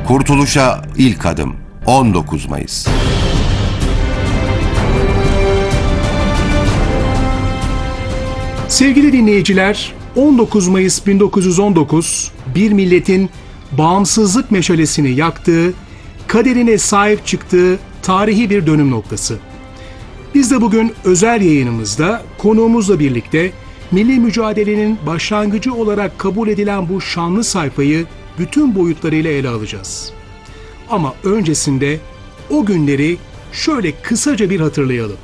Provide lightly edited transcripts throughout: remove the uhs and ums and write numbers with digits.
Kurtuluşa ilk adım 19 Mayıs. Sevgili dinleyiciler, 19 Mayıs 1919 bir milletin bağımsızlık meşalesini yaktığı, kaderine sahip çıktığı tarihi bir dönüm noktası. Biz de bugün özel yayınımızda konuğumuzla birlikte milli mücadelenin başlangıcı olarak kabul edilen bu şanlı sayfayı bütün boyutlarıyla ele alacağız. Ama öncesinde o günleri şöyle kısaca bir hatırlayalım.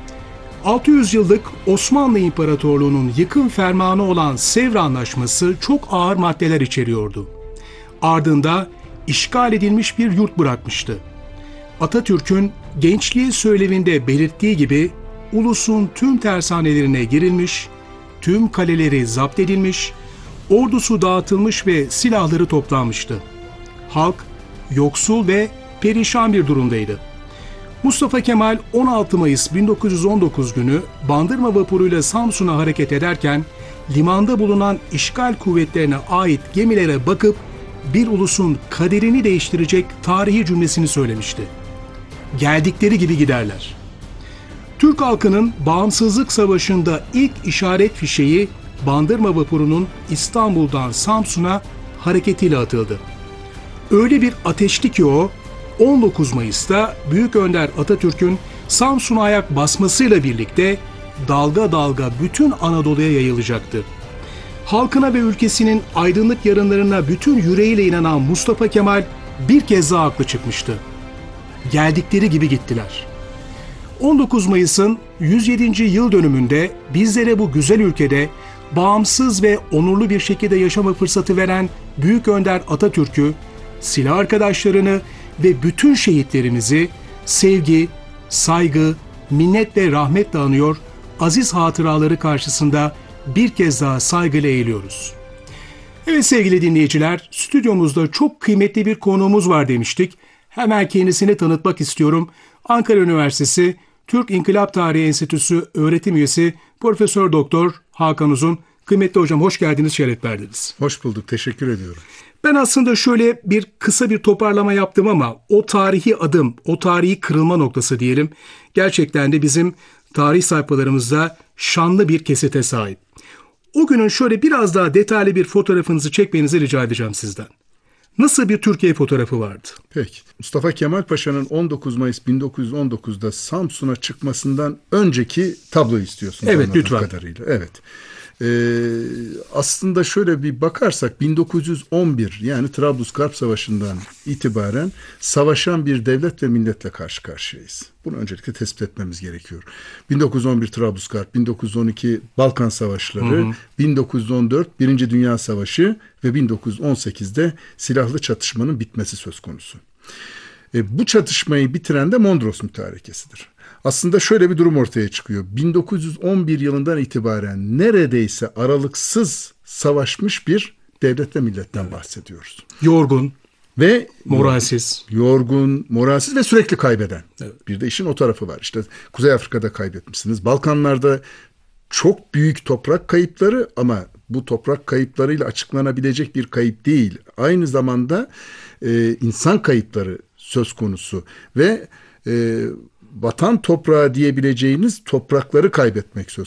600 yıllık Osmanlı İmparatorluğu'nun yıkım fermanı olan Sevr Anlaşması çok ağır maddeler içeriyordu. Ardında işgal edilmiş bir yurt bırakmıştı. Atatürk'ün gençliği söyleminde belirttiği gibi ulusun tüm tersanelerine girilmiş, tüm kaleleri zapt edilmiş, ordusu dağıtılmış ve silahları toplanmıştı. Halk yoksul ve perişan bir durumdaydı. Mustafa Kemal 16 Mayıs 1919 günü Bandırma vapuruyla Samsun'a hareket ederken limanda bulunan işgal kuvvetlerine ait gemilere bakıp bir ulusun kaderini değiştirecek tarihi cümlesini söylemişti. Geldikleri gibi giderler. Türk halkının bağımsızlık savaşında ilk işaret fişeği Bandırma vapurunun İstanbul'dan Samsun'a hareketiyle atıldı. Öyle bir ateşti ki o, 19 Mayıs'ta Büyük Önder Atatürk'ün Samsun'a ayak basmasıyla birlikte dalga dalga bütün Anadolu'ya yayılacaktı. Halkına ve ülkesinin aydınlık yarınlarına bütün yüreğiyle inanan Mustafa Kemal bir kez daha haklı çıkmıştı. Geldikleri gibi gittiler. 19 Mayıs'ın 107. yıl dönümünde bizlere bu güzel ülkede bağımsız ve onurlu bir şekilde yaşama fırsatı veren Büyük Önder Atatürk'ü, silah arkadaşlarını ve bütün şehitlerimizi sevgi, saygı, minnet ve rahmetle anıyor, aziz hatıraları karşısında bir kez daha saygıyla eğiliyoruz. Evet sevgili dinleyiciler, stüdyomuzda çok kıymetli bir konuğumuz var demiştik. Hemen kendisini tanıtmak istiyorum. Ankara Üniversitesi Türk İnkılap Tarihi Enstitüsü öğretim üyesi Profesör Doktor Hakan Uzun. Kıymetli hocam hoş geldiniz, şeref verdiniz. Hoş bulduk, teşekkür ediyorum. Ben aslında şöyle kısa bir toparlama yaptım ama o tarihi adım, o tarihi kırılma noktası diyelim, gerçekten de bizim tarih sayfalarımızda şanlı bir kesite sahip. O günün şöyle biraz daha detaylı bir fotoğrafınızı çekmenizi rica edeceğim sizden. Nasıl bir Türkiye fotoğrafı vardı? Peki. Mustafa Kemal Paşa'nın 19 Mayıs 1919'da Samsun'a çıkmasından önceki tabloyu istiyorsunuz. Evet, lütfen. Kadarıyla. Evet. Aslında şöyle bir bakarsak 1911 yani Trablusgarp Savaşı'ndan itibaren savaşan bir devlet ve milletle karşı karşıyayız. Bunu öncelikle tespit etmemiz gerekiyor. 1911 Trablusgarp, 1912 Balkan Savaşları, 1914 Birinci Dünya Savaşı ve 1918'de silahlı çatışmanın bitmesi söz konusu. Bu çatışmayı bitiren de Mondros Mütarekesi'dir. Aslında şöyle bir durum ortaya çıkıyor. 1911 yılından itibaren neredeyse aralıksız savaşmış bir devlet ve milletten bahsediyoruz. Yorgun ve moralsiz. Yorgun, moralsiz ve sürekli kaybeden. Evet. Bir de işin o tarafı var. İşte Kuzey Afrika'da kaybetmişsiniz. Balkanlarda çok büyük toprak kayıpları ama bu toprak kayıplarıyla açıklanabilecek bir kayıp değil. Aynı zamanda insan kayıpları söz konusu ve vatan toprağı diyebileceğimiz toprakları kaybetmek söz